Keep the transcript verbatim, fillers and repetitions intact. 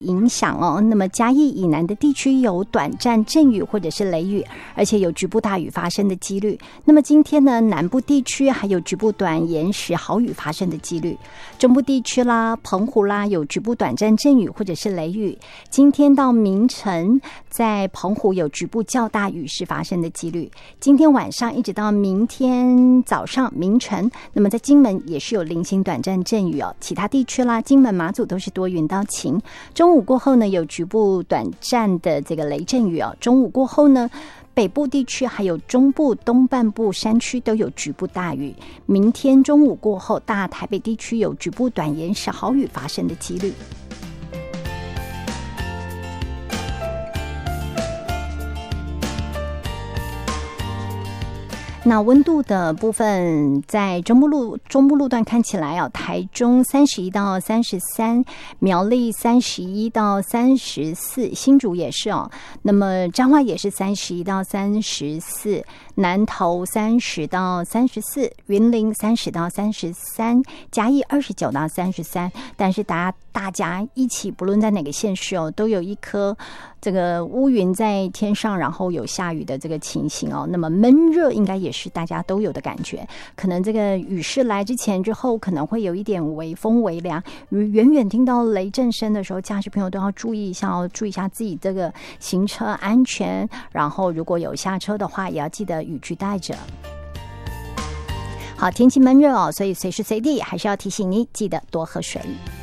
影响哦。那么嘉义以南的地区有短暂阵雨或者是雷雨，而且有局部大雨发生的几率。那么今天呢，南部地区还有局部短延时豪雨发生的几率。中部地区啦、澎湖啦有局部短暂阵雨或者是雷雨。今天到明晨，在澎湖有局部较大雨势发生的几率。今天晚上一直到明天早上明晨，那么在金门也是有零星短暂阵雨哦。其他地区啦，金门、马祖都是多云到晴。中午过后呢，有局部短暂的这个雷阵雨哦。中午过后呢，北部地区还有中部东半部山区都有局部大雨。明天中午过后，大台北地区有局部短延时豪雨发生的几率。那温度的部分，在中部路中部路段看起来啊，台中三十一到三十三，苗栗三十一到三十四，新竹也是哦。那么彰化也是三十一到三十四，南投三十到三十四，云林三十到三十三，嘉义二十九到三十三。但是大家大家一起，不论在哪个县市哦，都有一颗这个乌云在天上，然后有下雨的这个情形哦。那么闷热应该也是大家都有的感觉，可能这个雨势来之前之后可能会有一点微风微凉，远远听到雷震声的时候，驾驶朋友都要注意一下哦，注意一下自己这个行车安全，然后如果有下车的话，也要记得雨具带着。好，天气闷热哦，所以随时随地还是要提醒你，记得多喝水。